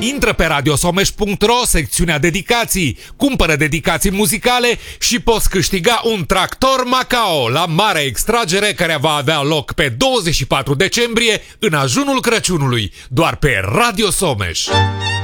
Intră pe radiosomeș.ro, secțiunea dedicații, cumpără dedicații muzicale și poți câștiga un tractor Macao la mare extragere care va avea loc pe 24 decembrie în ajunul Crăciunului, doar pe Radio Someș.